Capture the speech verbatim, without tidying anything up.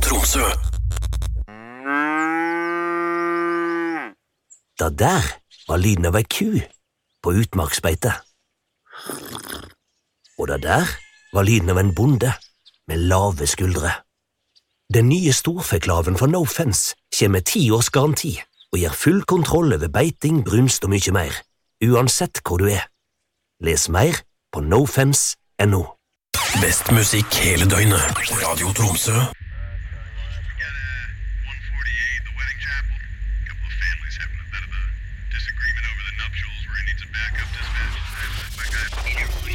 Tromsø. Da der var lyden av ei ku på utmarksbeite. Og da der var lyden av en bonde med lave skuldre. Den nye storfeklaven fra No Fence kommer med ti års garanti og gir full kontroll over beiting, brunst og mye mer, uansett hvor du er. Les mer på nofence punktum no. Best musikk hele døgnet. Radio Tromsø.